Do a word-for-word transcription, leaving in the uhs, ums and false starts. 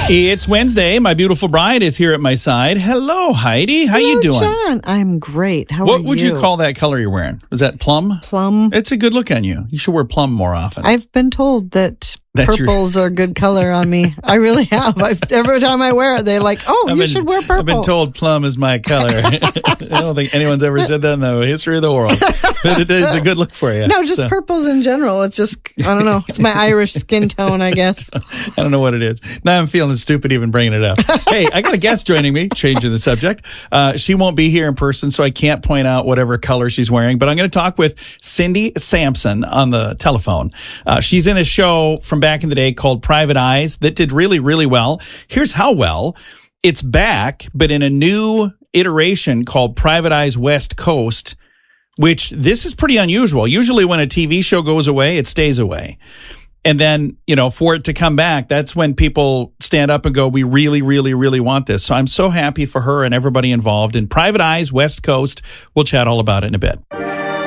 It's Wednesday. My beautiful bride is here at my side. Hello, Heidi. How Hello, you doing? John. I'm great. How what are you? What would you call that color you're wearing? Was that plum? Plum. It's a good look on you. You should wear plum more often. I've been told that That's your- purple's are a good color on me. I really have. I've, every time I wear it, they're like, oh, I've you been- should wear purple. I've been told plum is my color. I don't think anyone's ever said that in the history of the world. But it is a good look for you. No, just So, purples in general. It's just, I don't know. It's my Irish skin tone, I guess. I don't know what it is. Now I'm feeling stupid even bringing it up. Hey, I got a guest joining me, changing the subject. Uh, she won't be here in person, so I can't point out whatever color she's wearing. But I'm going to talk with Cindy Sampson on the telephone. Uh, she's in a show from back in the day called Private Eyes that did really, really well. Here's how well. It's back, but in a new iteration called Private Eyes West Coast, which this is pretty unusual. Usually when a T V show goes away, it stays away. And then, you know, for it to come back, that's when people stand up and go, we really, really, really want this. So I'm so happy for her and everybody involved in Private Eyes West Coast. We'll chat all about it in a bit.